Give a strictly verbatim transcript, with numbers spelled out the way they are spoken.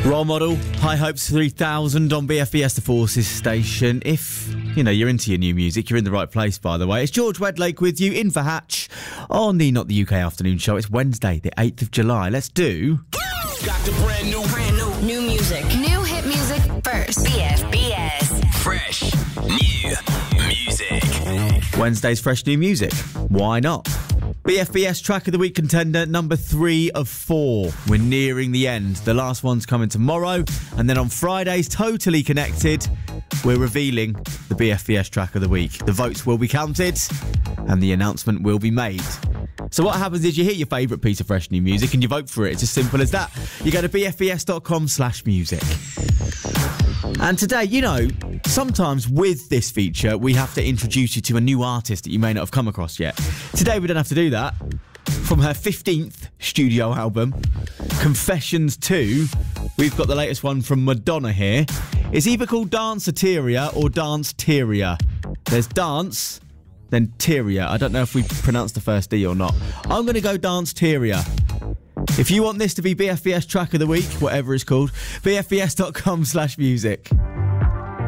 Role Model, High Hopes three thousand on B F B S, the Forces station. If, you know, you're into your new music, you're in the right place, by the way. It's George Wedlake with you in for Hatch on the Not the U K Afternoon Show. It's Wednesday, the eighth of July. Let's do... Got the brand new, brand new, new music. New hit music first. B F B S. Fresh new music. Wednesday's Fresh New Music. Why not? B F B S Track of the Week contender number three of four. We're nearing the end. The last one's coming tomorrow. And then on Friday's Totally Connected, we're revealing the B F B S Track of the Week. The votes will be counted and the announcement will be made. So what happens is you hear your favourite piece of fresh new music and you vote for it. It's as simple as that. You go to bfbs.com slash music. And today, you know, sometimes with this feature, we have to introduce you to a new artist that you may not have come across yet. Today, we don't have to do that. From her fifteenth studio album, Confessions two, we've got the latest one from Madonna here. It's either called Danceteria or Dance-teria. There's dance, then teria. I don't know if we pronounced the first D or not. I'm going to go Dance-teria. If you want this to be B F B S Track of the Week, whatever it's called, bfbs.com slash music.